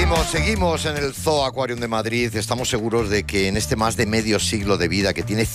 Seguimos en el Zoo Aquarium de Madrid. Estamos seguros de que en este más de medio siglo de vida, que tiene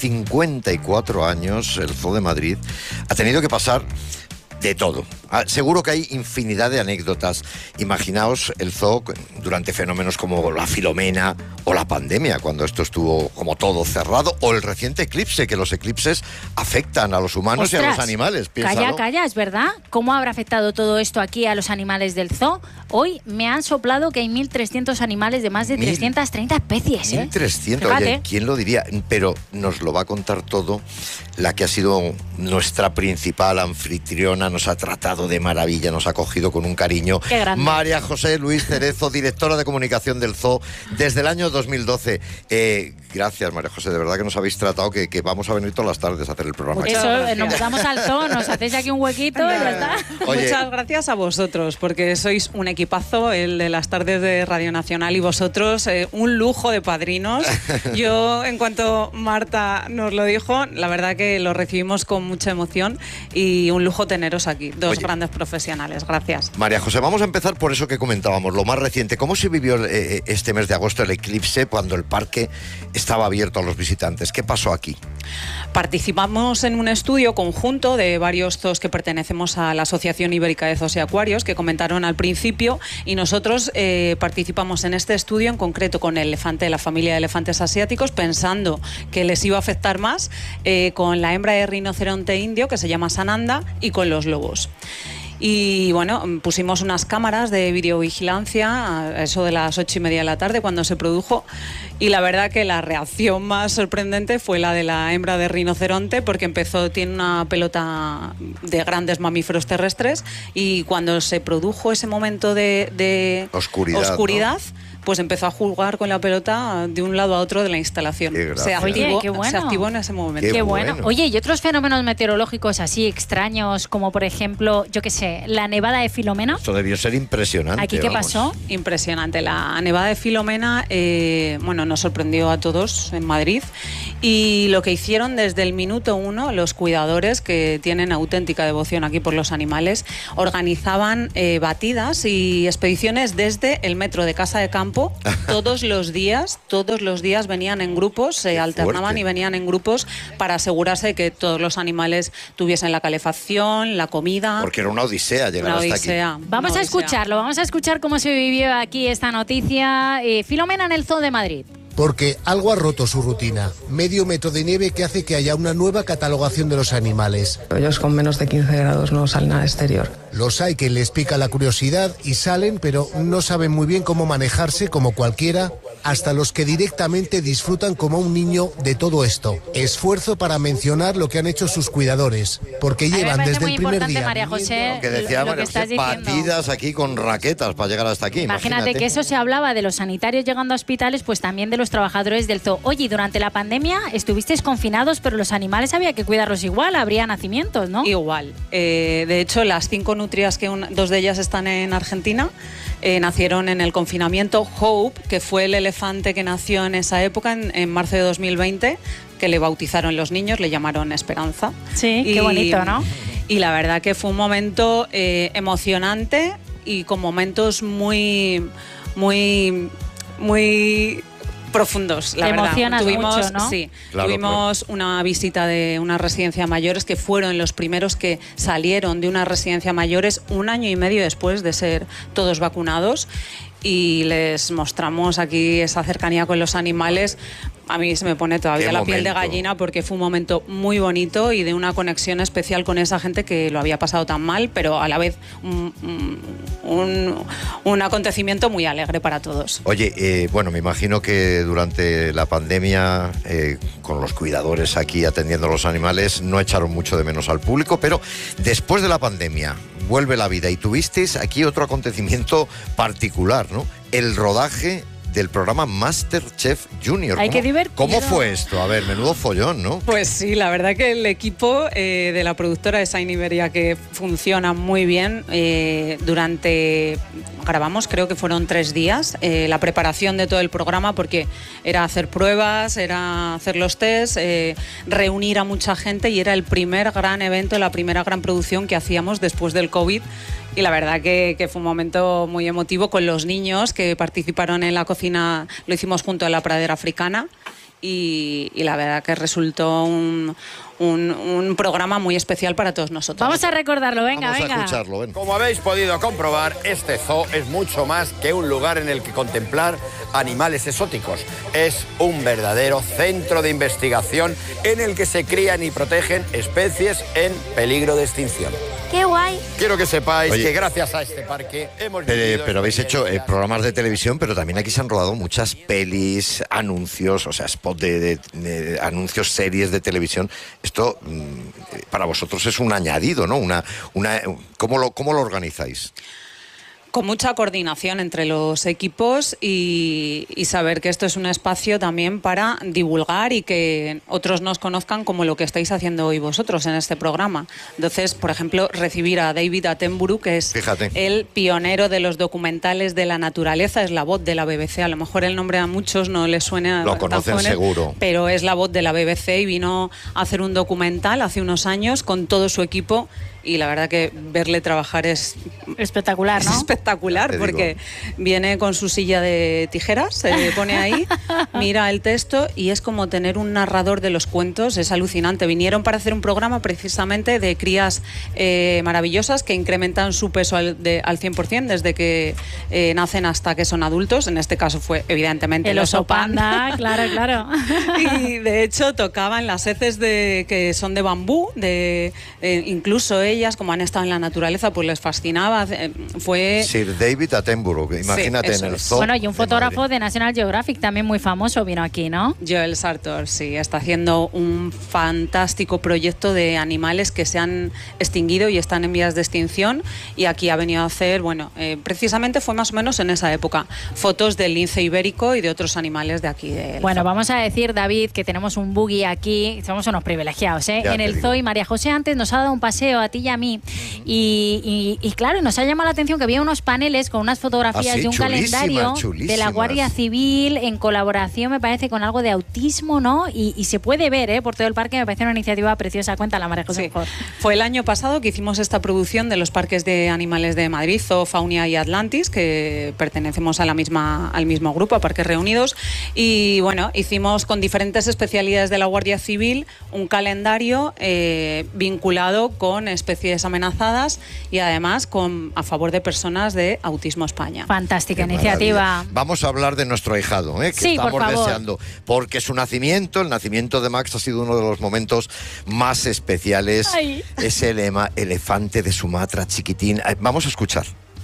54 años, el Zoo de Madrid ha tenido que pasar de todo. Seguro que hay infinidad de anécdotas. Imaginaos el zoo durante fenómenos como la Filomena o la pandemia, cuando esto estuvo como todo cerrado, o el reciente eclipse, que los eclipses afectan a los humanos. ¡Ostras! Y a los animales. Piénsalo. Calla, es verdad. ¿Cómo habrá afectado todo esto aquí a los animales del zoo? Hoy me han soplado que hay 1.300 animales de más de 330 especies. 1.300, oye, ¿quién lo diría? Pero nos lo va a contar todo la que ha sido nuestra principal anfitriona, nos ha tratado de maravilla, nos ha acogido con un cariño. Qué grande. María José Luis Cerezo, directora de comunicación del zoo desde el año 2012. Gracias, María José, de verdad que nos habéis tratado, que vamos a venir todas las tardes a hacer el programa. Eso, nos mudamos al zoo, nos hacéis aquí un huequito y ya está. Oye, muchas gracias a vosotros, porque sois un equipazo, el de las tardes de Radio Nacional, y vosotros, un lujo de padrinos. Yo, en cuanto Marta nos lo dijo, la verdad que lo recibimos con mucha emoción y un lujo teneros aquí, dos grandes profesionales. Gracias. María José, vamos a empezar por eso que comentábamos, lo más reciente. ¿Cómo se vivió este mes de agosto el eclipse cuando el parque estaba abierto a los visitantes? ¿Qué pasó aquí? Participamos en un estudio conjunto de varios zoos que pertenecemos a la Asociación Ibérica de Zoos y Acuarios, que comentaron al principio, y nosotros participamos en este estudio en concreto con el elefante de la familia de elefantes asiáticos, pensando que les iba a afectar más, con la hembra de rinoceronte indio, que se llama Sananda, y con los lobos. Y bueno, pusimos unas cámaras de videovigilancia a eso de las 8:30 de la tarde cuando se produjo, y la verdad que la reacción más sorprendente fue la de la hembra de rinoceronte, porque tiene una pelota de grandes mamíferos terrestres, y cuando se produjo ese momento de oscuridad, ¿no? Pues empezó a jugar con la pelota de un lado a otro de la instalación. Se activó en ese momento. Qué bueno. Oye, y otros fenómenos meteorológicos así extraños, como por ejemplo, yo qué sé, la nevada de Filomena. Esto debió ser impresionante. ¿Aquí qué pasó? Impresionante. La nevada de Filomena, nos sorprendió a todos en Madrid. Y lo que hicieron desde el minuto 1, los cuidadores, que tienen auténtica devoción aquí por los animales, organizaban batidas y expediciones desde el metro de Casa de Campo. Todos los días venían en grupos, se alternaban y venían en grupos para asegurarse de que todos los animales tuviesen la calefacción, la comida. Porque era una odisea llegar hasta aquí. Vamos a escuchar cómo se vivió aquí esta noticia. Filomena en el Zoo de Madrid. Porque algo ha roto su rutina. Medio metro de nieve que hace que haya una nueva catalogación de los animales. Ellos con menos de 15 grados no salen al exterior. Los hay que les pica la curiosidad y salen, pero no saben muy bien cómo manejarse como cualquiera, hasta los que directamente disfrutan como un niño de todo esto. Esfuerzo para mencionar lo que han hecho sus cuidadores, porque llevan desde el primer día... María José, lo que decía María José, batidas aquí con raquetas para llegar hasta aquí. Imagínate que eso se hablaba de los sanitarios llegando a hospitales, pues también de los trabajadores del zoo. Oye, y durante la pandemia estuvisteis confinados, pero los animales había que cuidarlos igual, habría nacimientos, ¿no? Igual. De hecho, las 5 nutrias, dos de ellas están en Argentina, nacieron en el confinamiento. Hope, que fue el elefante que nació en esa época, en marzo de 2020, que le bautizaron los niños, le llamaron Esperanza. Sí, qué bonito, ¿no? Y la verdad que fue un momento emocionante y con momentos muy profundos, la verdad. Emocionas mucho, ¿no? Sí, tuvimos una visita de una residencia de mayores, que fueron los primeros que salieron de una residencia de mayores 1 año y medio después de ser todos vacunados, y les mostramos aquí esa cercanía con los animales. A mí se me pone todavía la piel de gallina, porque fue un momento muy bonito y de una conexión especial con esa gente que lo había pasado tan mal, pero a la vez un acontecimiento muy alegre para todos. Oye, me imagino que durante la pandemia, con los cuidadores aquí atendiendo a los animales, no echaron mucho de menos al público, pero después de la pandemia vuelve la vida y tuvisteis aquí otro acontecimiento particular, ¿no? El rodaje del programa MasterChef Junior. ¿Cómo fue esto? A ver, menudo follón, ¿no? Pues sí, la verdad que el equipo de la productora de Shine Iberia, que funciona muy bien, grabamos, creo que fueron 3 días, la preparación de todo el programa, porque era hacer pruebas, era hacer los tests, reunir a mucha gente, y era el primer gran evento, la primera gran producción que hacíamos después del COVID. Y la verdad que fue un momento muy emotivo con los niños que participaron en la cocina, lo hicimos junto a la pradera africana. Y la verdad que resultó un programa muy especial para todos nosotros. Vamos a recordarlo, venga. Vamos a escucharlo, ven. Como habéis podido comprobar, este zoo es mucho más que un lugar en el que contemplar animales exóticos. Es un verdadero centro de investigación en el que se crían y protegen especies en peligro de extinción. ¡Qué guay! Quiero que sepáis que gracias a este parque hemos vivido... Pero habéis hecho programas de televisión, pero también aquí se han rodado muchas pelis, anuncios, o sea, spot de anuncios, series de televisión. Esto para vosotros es un añadido, ¿no? ¿Cómo lo organizáis? Con mucha coordinación entre los equipos y saber que esto es un espacio también para divulgar y que otros nos conozcan como lo que estáis haciendo hoy vosotros en este programa. Entonces, por ejemplo, recibir a David Attenborough, que es el pionero de los documentales de la naturaleza, es la voz de la BBC. A lo mejor el nombre a muchos no les suena. Lo conocen seguro. Pero es la voz de la BBC y vino a hacer un documental hace unos años con todo su equipo. Y la verdad que verle trabajar es espectacular, ¿no? Es espectacular, porque viene con su silla de tijeras, se pone ahí, mira el texto y es como tener un narrador de los cuentos, es alucinante. Vinieron para hacer un programa precisamente de crías maravillosas que incrementan su peso al 100% desde que nacen hasta que son adultos. En este caso fue evidentemente el oso panda, claro. Y de hecho tocaban las heces que son de bambú, incluso ellas, como han estado en la naturaleza, pues les fascinaba. Fue Sir David Attenborough, imagínate, en el zoo. Bueno, y un fotógrafo de National Geographic también muy famoso vino aquí, ¿no? Joel Sartor, sí, está haciendo un fantástico proyecto de animales que se han extinguido y están en vías de extinción, y aquí ha venido a hacer, precisamente fue más o menos en esa época, fotos del lince ibérico y de otros animales de aquí. Bueno, vamos a decir, David, que tenemos un buggy aquí, somos unos privilegiados, ¿eh? En el zoo, y María José antes nos ha dado un paseo a ti y a mí, y claro, nos ha llamado la atención que había unos paneles con unas fotografías de un calendario de la Guardia Civil en colaboración, me parece, con algo de autismo, ¿no? Y se puede ver por todo el parque, me parece una iniciativa preciosa. Cuéntala, María José. Sí. Fue el año pasado que hicimos esta producción de los parques de animales de Madrid, Zoo, Faunia y Atlantis, que pertenecemos al mismo grupo, a Parques Reunidos, y bueno, hicimos con diferentes especialidades de la Guardia Civil un calendario vinculado con especies amenazadas y además a favor de personas de Autismo España. Fantástica iniciativa. Vamos a hablar de nuestro ahijado, que sí, estamos deseando, porque su nacimiento, el nacimiento de Max, ha sido uno de los momentos más especiales. Ay. Es el elefante de Sumatra, chiquitín. Vamos a escuchar.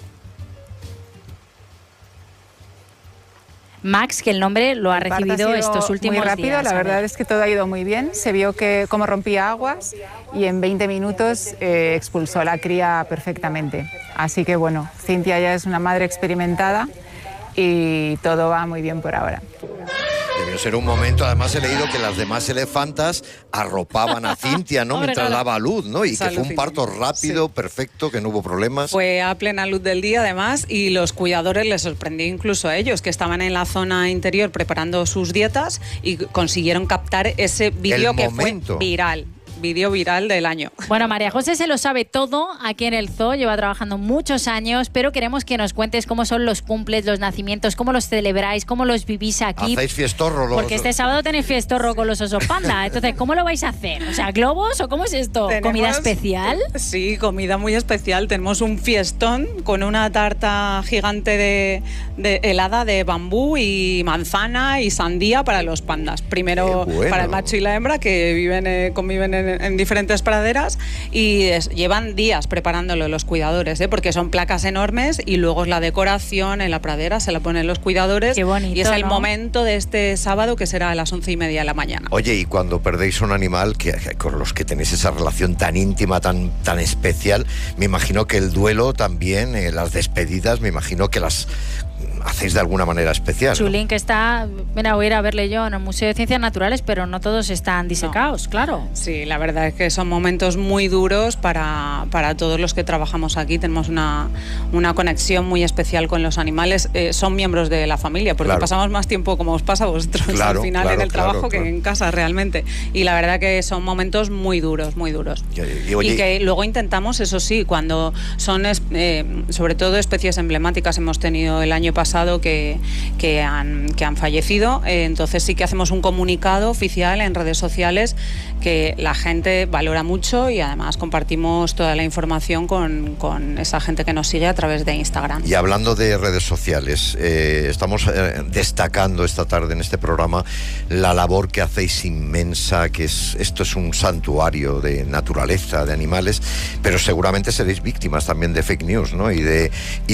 Max, que el nombre lo ha recibido estos últimos muy rápido, días. La verdad es que todo ha ido muy bien. Se vio cómo rompía aguas y en 20 minutos expulsó a la cría perfectamente. Así que bueno, Cintia ya es una madre experimentada y todo va muy bien por ahora. Debió ser un momento, además he leído que las demás elefantas arropaban a Cintia, ¿no? Mientras daba luz, ¿no? Y que fue un parto rápido, perfecto, que no hubo problemas. Fue a plena luz del día, además, y los cuidadores les sorprendió incluso a ellos, que estaban en la zona interior preparando sus dietas y consiguieron captar ese vídeo que fue viral. Vídeo viral del año. Bueno, María José se lo sabe todo aquí en el zoo, lleva trabajando muchos años, pero queremos que nos cuentes cómo son los cumples, los nacimientos, cómo los celebráis, cómo los vivís aquí. ¿Hacéis fiestorro? Porque este sábado tenéis fiestorro con los osos panda. Entonces, ¿cómo lo vais a hacer? O sea, ¿globos o cómo es esto? ¿Comida especial? Sí, comida muy especial. Tenemos un fiestón con una tarta gigante de helada de bambú y manzana y sandía para los pandas. Primero para el macho y la hembra, que conviven en diferentes praderas, y llevan días preparándolo los cuidadores, porque son placas enormes y luego es la decoración en la pradera, se la ponen los cuidadores. Qué bonito, y es el ¿no? momento de este sábado, que será a las 11:30 de la mañana. Oye, y cuando perdéis un animal con los que tenéis esa relación tan íntima, tan especial, me imagino que el duelo también, las despedidas, me imagino que las hacéis de alguna manera especial, ¿no? Chulín, que está, voy a ir a verle yo en el Museo de Ciencias Naturales, pero no todos están disecados, claro. Sí, la verdad es que son momentos muy duros para todos los que trabajamos aquí. Tenemos una conexión muy especial con los animales. Son miembros de la familia, porque pasamos más tiempo, como os pasa a vosotros, al final en el trabajo que en casa realmente. Y la verdad que son momentos muy duros, muy duros. Y que luego intentamos, eso sí, cuando son sobre todo especies emblemáticas, hemos tenido el año pasado que han fallecido, entonces sí que hacemos un comunicado oficial en redes sociales que la gente valora mucho, y además compartimos toda la información con esa gente que nos sigue a través de Instagram. Y hablando de redes sociales, estamos destacando esta tarde en este programa la labor que hacéis inmensa, que esto es un santuario de naturaleza, de animales, pero seguramente seréis víctimas también de fake news, ¿no? Y de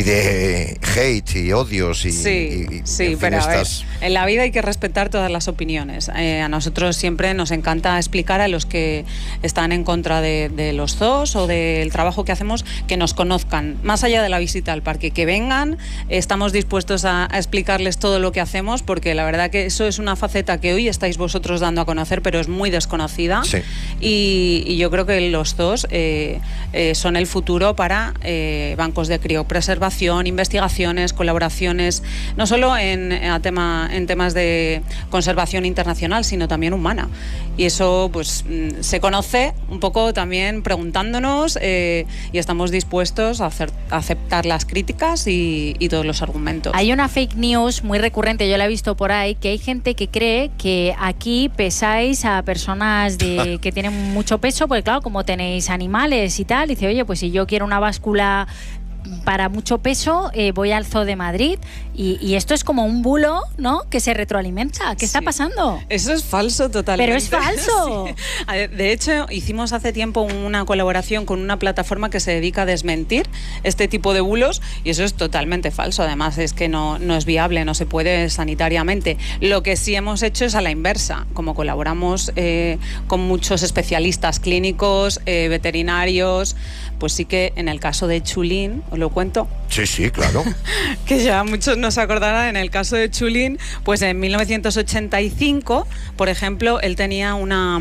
hate y odios sí, pero a ver, en la vida hay que respetar todas las opiniones. A nosotros siempre nos encanta explicar a los que están en contra de los zoos o del trabajo que hacemos, que nos conozcan, más allá de la visita al parque, que vengan. Estamos dispuestos a explicarles todo lo que hacemos, porque la verdad que eso es una faceta que hoy estáis vosotros dando a conocer, pero es muy desconocida. Sí. Y yo creo que los zoos son el futuro para bancos de criopreservación, investigaciones, colaboraciones, no solo en temas de conservación internacional, sino también humana. Y eso pues se conoce un poco también preguntándonos, y estamos dispuestos a aceptar las críticas y todos los argumentos. Hay una fake news muy recurrente, yo la he visto por ahí, que hay gente que cree que aquí pesáis a personas que tienen mucho peso, porque claro, como tenéis animales y tal, dice, oye, pues si yo quiero una báscula para mucho peso, voy al Zoo de Madrid, y esto es como un bulo, ¿no?, que se retroalimenta. ¿Qué está pasando? Eso es falso totalmente. Pero es falso. Sí. De hecho, hicimos hace tiempo una colaboración con una plataforma que se dedica a desmentir este tipo de bulos, y eso es totalmente falso. Además es que no es viable, no se puede sanitariamente. Lo que sí hemos hecho es a la inversa. Como colaboramos con muchos especialistas clínicos, veterinarios, pues sí que en el caso de Chulín, ¿os lo cuento? Sí, claro. Que ya muchos no se acordarán. En el caso de Chulín, pues en 1985, por ejemplo, él tenía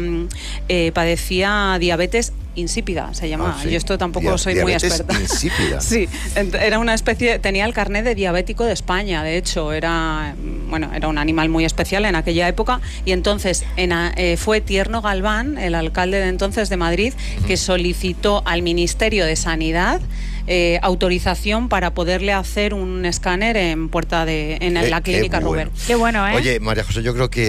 padecía diabetes insípida, se llamaba. Sí. Yo esto tampoco soy muy experta. Insípida. Sí, era una especie, tenía el carnet de diabético de España, de hecho, era un animal muy especial en aquella época, y entonces fue Tierno Galván, el alcalde de entonces de Madrid, que solicitó al Ministerio de Sanidad autorización para poderle hacer un escáner en la clínica Rubén. Qué bueno, ¿eh? Oye, María José, yo creo que